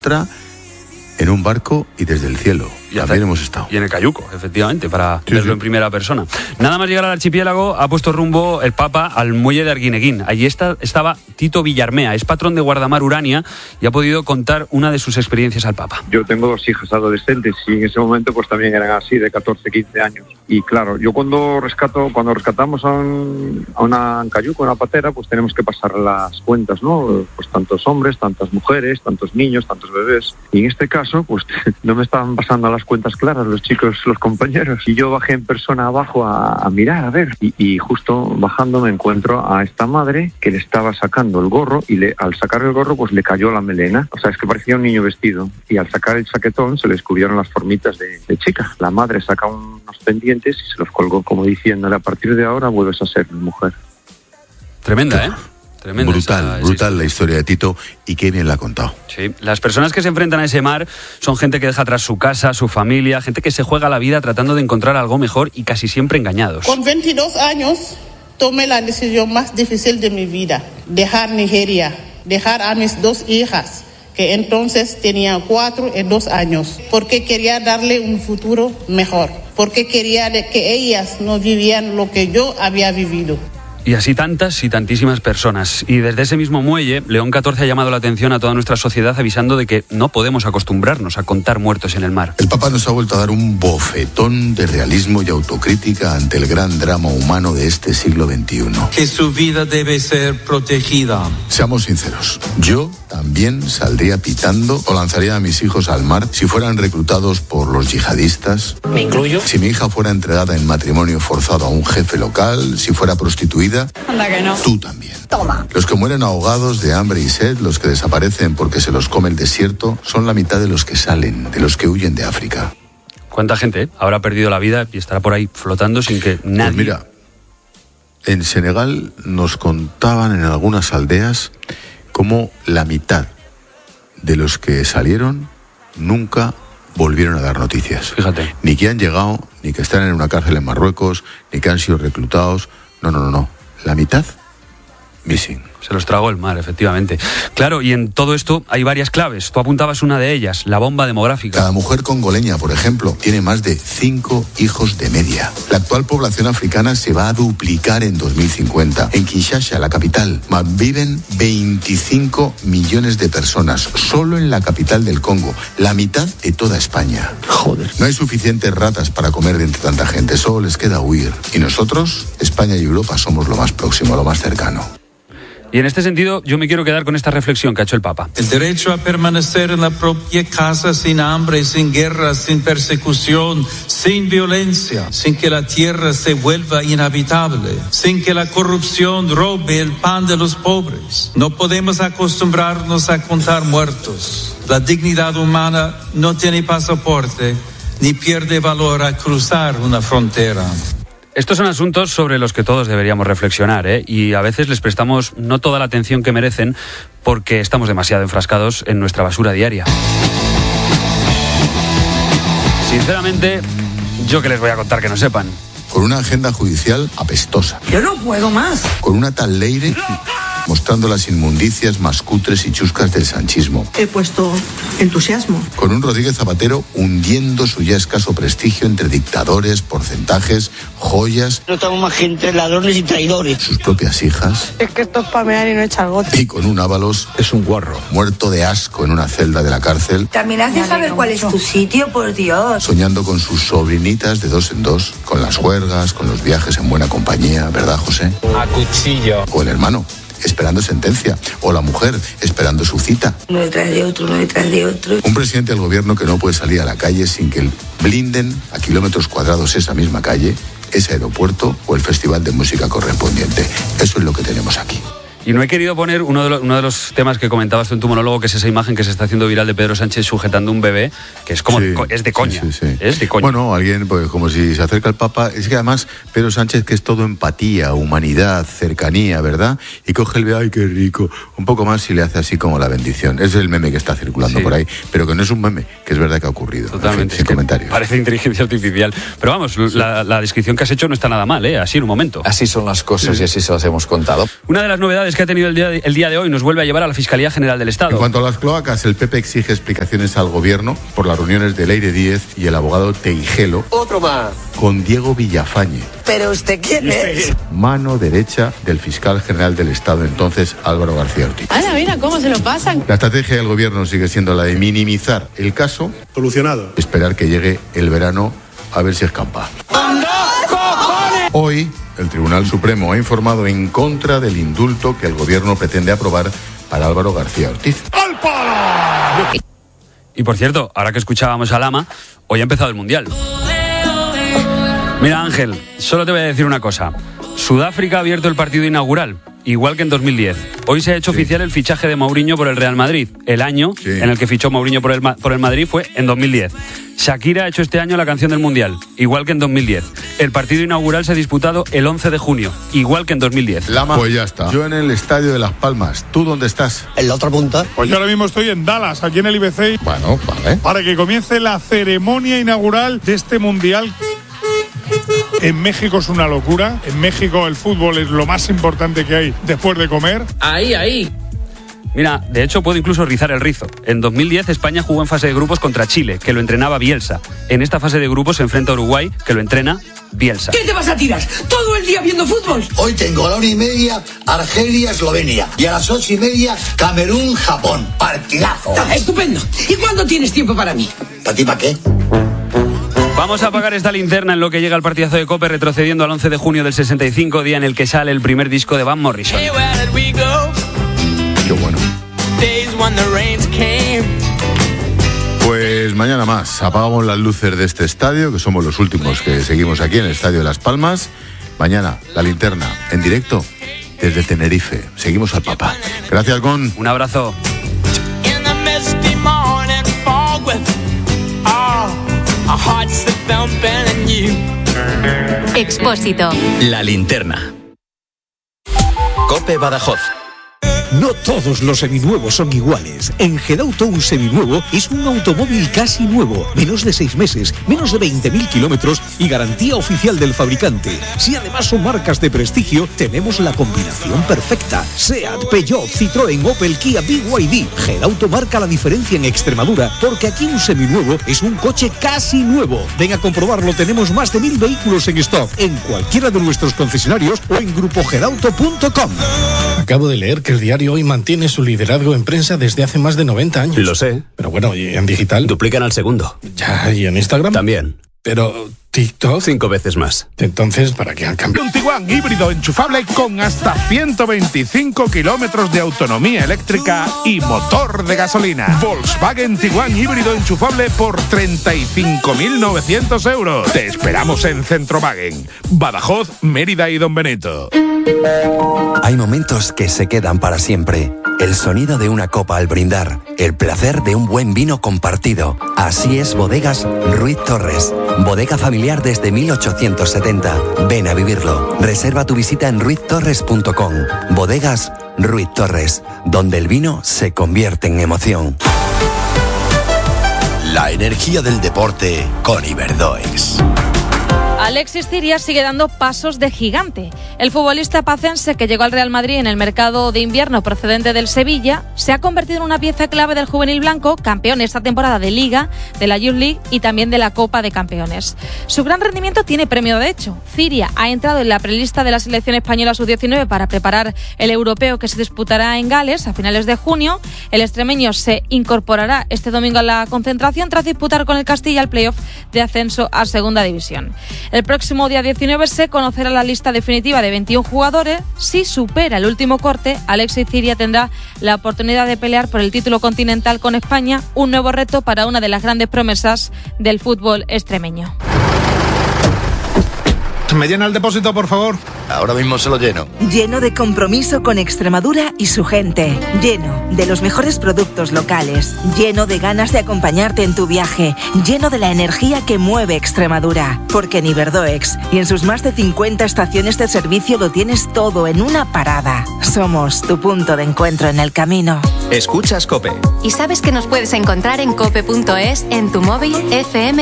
en un barco y desde el cielo. También hemos estado. Y en el Cayuco, efectivamente, para verlo en primera persona. Nada más llegar al archipiélago, ha puesto rumbo el Papa al muelle de Arguineguín. Allí estaba Tito Villarmea, es patrón de Guardamar Urania y ha podido contar una de sus experiencias al Papa. Yo tengo 2 hijas adolescentes y en ese momento pues también eran así, de 14, 15 años. Y claro, yo cuando rescatamos a una cayuco, una patera, pues tenemos que pasar las cuentas, ¿no? Pues tantos hombres, tantas mujeres, tantos niños, tantos bebés. Y en este caso, pues no me estaban pasando las cuentas claras los chicos, los compañeros. Y yo bajé en persona abajo a mirar, a ver. Y justo bajando me encuentro a esta madre que le estaba sacando el gorro y al sacar el gorro pues le cayó la melena. O sea, es que parecía un niño vestido. Y al sacar el chaquetón se le descubrieron las formitas de chica. La madre saca unos pendientes y se los colgó como diciéndole: a partir de ahora vuelves a ser mi mujer. Tremenda, ¿eh? Tremenda brutal la historia de Tito, y qué bien la ha contado. Sí, las personas que se enfrentan a ese mar son gente que deja atrás su casa, su familia, gente que se juega la vida tratando de encontrar algo mejor y casi siempre engañados. Con 22 años tomé la decisión más difícil de mi vida: dejar Nigeria, dejar a mis 2 hijas, que entonces tenían 4 y 2 años, porque quería darle un futuro mejor, porque quería que ellas no vivían lo que yo había vivido. Y así tantas y tantísimas personas. Y desde ese mismo muelle, León XIV ha llamado la atención a toda nuestra sociedad avisando de que no podemos acostumbrarnos a contar muertos en el mar. El Papa nos ha vuelto a dar un bofetón de realismo y autocrítica ante el gran drama humano de este siglo XXI. Que su vida debe ser protegida. Seamos sinceros, yo también saldría pitando o lanzaría a mis hijos al mar si fueran reclutados por los yihadistas. ¿Me incluyo? Si mi hija fuera entregada en matrimonio forzado a un jefe local, si fuera prostituida. Anda que no. Tú también. Toma. Los que mueren ahogados de hambre y sed, los que desaparecen porque se los come el desierto, son la mitad de los que salen, de los que huyen de África. ¿Cuánta gente habrá perdido la vida y estará por ahí flotando sin que nadie... Pues mira, en Senegal nos contaban en algunas aldeas cómo la mitad de los que salieron nunca volvieron a dar noticias. Fíjate. Ni que han llegado, ni que están en una cárcel en Marruecos, ni que han sido reclutados. No. La mitad, missing. Se los tragó el mar, efectivamente. Claro, y en todo esto hay varias claves. Tú apuntabas una de ellas, la bomba demográfica. Cada mujer congoleña, por ejemplo, tiene más de 5 hijos de media. La actual población africana se va a duplicar en 2050. En Kinshasa, la capital, viven 25 millones de personas, solo en la capital del Congo, la mitad de toda España. Joder. No hay suficientes ratas para comer de entre tanta gente, solo les queda huir. Y nosotros, España y Europa, somos lo más próximo, lo más cercano. Y en este sentido, yo me quiero quedar con esta reflexión que ha hecho el Papa. El derecho a permanecer en la propia casa sin hambre, sin guerra, sin persecución, sin violencia, sin que la tierra se vuelva inhabitable, sin que la corrupción robe el pan de los pobres. No podemos acostumbrarnos a contar muertos. La dignidad humana no tiene pasaporte ni pierde valor al cruzar una frontera. Estos son asuntos sobre los que todos deberíamos reflexionar, y a veces les prestamos no toda la atención que merecen porque estamos demasiado enfrascados en nuestra basura diaria. Sinceramente, ¿yo qué les voy a contar que no sepan? Con una agenda judicial apestosa. Yo no puedo más. Con una tal Leire mostrando las inmundicias más cutres y chuscas del sanchismo. He puesto entusiasmo. Con un Rodríguez Zapatero hundiendo su ya escaso prestigio entre dictadores, porcentajes, joyas. No estamos más gente, ladrones y traidores. Sus propias hijas. Es que esto es pamear y no echar gota. Y con un Ábalos, es un guarro, muerto de asco en una celda de la cárcel. También has de saber cuál es tu sitio, por Dios. Soñando con sus sobrinitas de 2 en 2, con las juergas, con los viajes en buena compañía, ¿verdad, José? A cuchillo. O el hermano, esperando sentencia, o la mujer esperando su cita. Uno detrás de otro. Un presidente del gobierno que no puede salir a la calle sin que blinden a kilómetros cuadrados esa misma calle, ese aeropuerto o el festival de música correspondiente. Eso es lo que tenemos aquí. Y no he querido poner uno de los temas que comentabas tú en tu monólogo, que es esa imagen que se está haciendo viral de Pedro Sánchez sujetando un bebé, que es como es de coña. Sí. Es de coña. Bueno, alguien, pues como si se acerca el Papa, es que además Pedro Sánchez, que es todo empatía, humanidad, cercanía, ¿verdad? Y coge el bebé, ¡ay, qué rico! Un poco más y le hace así como la bendición. Ese es el meme que está circulando por ahí, pero que no es un meme, que es verdad que ha ocurrido. Totalmente. En fin, sin comentarios. Parece inteligencia artificial. Pero vamos, la descripción que has hecho no está nada mal, así en un momento. Así son las cosas y así se las hemos contado. Una de las novedades novedades que ha tenido el día de hoy nos vuelve a llevar a la Fiscalía General del Estado. En cuanto a las cloacas, el PP exige explicaciones al gobierno por las reuniones de Leire Díez y el abogado Teijelo. Otro más. Con Diego Villafañe. ¿Pero usted quién es? Mano derecha del fiscal general del Estado, entonces Álvaro García Ortiz. Ana, mira cómo se lo pasan. La estrategia del gobierno sigue siendo la de minimizar el caso. Solucionado. Esperar que llegue el verano a ver si escampa. Hoy, el Tribunal Supremo ha informado en contra del indulto que el gobierno pretende aprobar para Álvaro García Ortiz. ¡Al palo! Y por cierto, ahora que escuchábamos a Lama, hoy ha empezado el Mundial. Mira, Ángel, solo te voy a decir una cosa. Sudáfrica ha abierto el partido inaugural, igual que en 2010. Hoy se ha hecho oficial el fichaje de Mourinho por el Real Madrid. El año en el que fichó Mourinho por el Madrid fue en 2010. Shakira ha hecho este año la canción del Mundial, igual que en 2010. El partido inaugural se ha disputado el 11 de junio, igual que en 2010. Lama, pues ya está. Yo en el estadio de Las Palmas. ¿Tú dónde estás? En la otra punta. Pues yo ahora mismo estoy en Dallas, aquí en el IBC. Bueno, vale. Para que comience la ceremonia inaugural de este Mundial. En México es una locura. En México el fútbol es lo más importante que hay después de comer. Ahí. Mira, de hecho puedo incluso rizar el rizo. En 2010 España jugó en fase de grupos contra Chile, que lo entrenaba Bielsa. En esta fase de grupos se enfrenta a Uruguay, que lo entrena Bielsa. ¿Qué te vas a tirar? ¿Todo el día viendo fútbol? Hoy tengo a la 1:30 Argelia-Eslovenia y a las 8:30 Camerún-Japón. Partidazo. Estupendo. ¿Y cuándo tienes tiempo para mí? ¿Para ti para qué? Vamos a apagar esta linterna en lo que llega el partidazo de COPE, retrocediendo al 11 de junio del 65, día en el que sale el primer disco de Van Morrison. Qué bueno. Pues mañana más. Apagamos las luces de este estadio, que somos los últimos que seguimos aquí en el Estadio de Las Palmas. Mañana, la linterna, en directo, desde Tenerife. Seguimos al Papa. Gracias, Gon. Un abrazo. Expósito. La linterna. COPE Badajoz. No todos los seminuevos son iguales. En Gedauto un seminuevo es un automóvil casi nuevo, menos de 6 meses, menos de 20.000 kilómetros y garantía oficial del fabricante. Si además son marcas de prestigio, tenemos la combinación perfecta. SEAT, Peugeot, Citroën, Opel, Kia, BYD. Gedauto marca la diferencia en Extremadura, porque aquí un seminuevo es un coche casi nuevo. Ven a comprobarlo, tenemos más de 1.000 vehículos en stock, en cualquiera de nuestros concesionarios o en grupogedauto.com. Acabo de leer que el diario Hoy mantiene su liderazgo en prensa desde hace más de 90 años. Lo sé. Pero bueno, ¿y en digital? Duplican al segundo. Ya, ¿y en Instagram? También. Pero TikTok... 5 veces más. Entonces, ¿para qué han cambiado? Un Tiguan híbrido enchufable con hasta 125 kilómetros de autonomía eléctrica y motor de gasolina. Volkswagen Tiguan híbrido enchufable por 35.900 euros. Te esperamos en Centrowagen, Badajoz, Mérida y Don Benito. Hay momentos que se quedan para siempre. El sonido de una copa al brindar, el placer de un buen vino compartido. Así es Bodegas Ruiz Torres. Bodega familiar desde 1870. Ven a vivirlo. Reserva tu visita en ruiztorres.com. Bodegas Ruiz Torres, donde el vino se convierte en emoción. La energía del deporte con Iberdoex. Alexis Ciria sigue dando pasos de gigante. El futbolista pacense que llegó al Real Madrid en el mercado de invierno procedente del Sevilla se ha convertido en una pieza clave del juvenil blanco, campeón esta temporada de Liga, de la Youth League y también de la Copa de Campeones. Su gran rendimiento tiene premio de hecho. Ciria ha entrado en la prelista de la selección española sub-19 para preparar el europeo que se disputará en Gales a finales de junio. El extremeño se incorporará este domingo a la concentración tras disputar con el Castilla el playoff de ascenso a Segunda División. El próximo día 19 se conocerá la lista definitiva de 21 jugadores. Si supera el último corte, Alexis Ciria tendrá la oportunidad de pelear por el título continental con España, un nuevo reto para una de las grandes promesas del fútbol extremeño. ¿Me llena el depósito, por favor? Ahora mismo se lo lleno. Lleno de compromiso con Extremadura y su gente. Lleno de los mejores productos locales. Lleno de ganas de acompañarte en tu viaje. Lleno de la energía que mueve Extremadura. Porque en Iberdoex y en sus más de 50 estaciones de servicio lo tienes todo en una parada. Somos tu punto de encuentro en el camino. Escuchas COPE. ¿Y sabes que nos puedes encontrar en cope.es, en tu móvil, FM